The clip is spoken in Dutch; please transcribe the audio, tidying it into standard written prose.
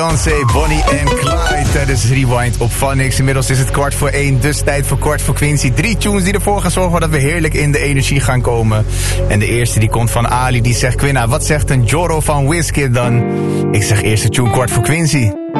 Beyoncé, Bonnie en Clyde tijdens Rewind op Phonics. Inmiddels is het 1:15, dus tijd voor Kwart voor Quincy. 3 tunes die ervoor gaan zorgen dat we heerlijk in de energie gaan komen. En de eerste die komt van Ali, die zegt: Quinna, wat zegt een Joro van Wizkid dan? Ik zeg eerste tune Kwart voor Quincy.